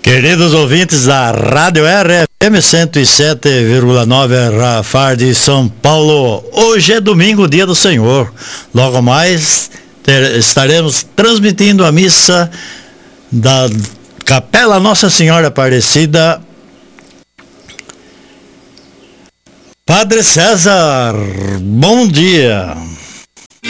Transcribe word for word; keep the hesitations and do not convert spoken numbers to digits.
Queridos ouvintes da Rádio R F M cento e sete vírgula nove Rafar de São Paulo, hoje é domingo, dia do Senhor. Logo mais ter, estaremos transmitindo a missa da Capela Nossa Senhora Aparecida. Padre César, bom dia.